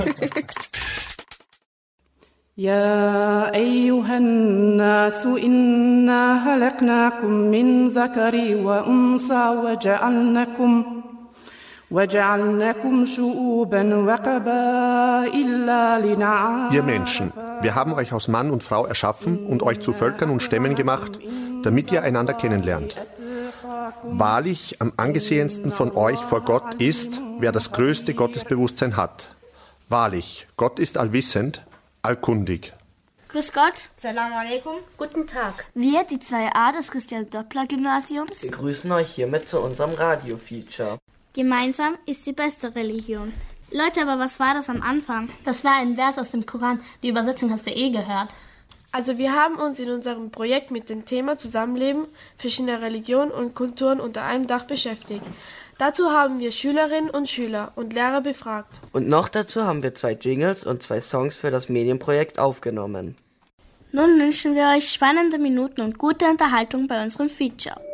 يا أيها الناس إنا خلقناكم من ذكر وأنثى وجعلناكم شعوبا وقبائل لنعارف. Ihr Menschen, wir haben euch aus Mann und Frau erschaffen und euch zu Völkern und Stämmen gemacht, damit ihr einander kennenlernt. Wahrlich, am angesehensten von euch vor Gott ist, wer das größte Gottesbewusstsein hat. Wahrlich, Gott ist allwissend, allkundig. Grüß Gott. Salam alaikum. Guten Tag. Wir, die 2a des Christian-Doppler-Gymnasiums, begrüßen euch hiermit zu unserem Radio-Feature. Gemeinsam ist die beste Religion. Leute, aber was war das am Anfang? Das war ein Vers aus dem Koran. Die Übersetzung hast du gehört. Also wir haben uns in unserem Projekt mit dem Thema Zusammenleben verschiedener Religionen und Kulturen unter einem Dach beschäftigt. Dazu haben wir Schülerinnen und Schüler und Lehrer befragt. Und noch dazu haben wir 2 Jingles und 2 Songs für das Medienprojekt aufgenommen. Nun wünschen wir euch spannende Minuten und gute Unterhaltung bei unserem Feature.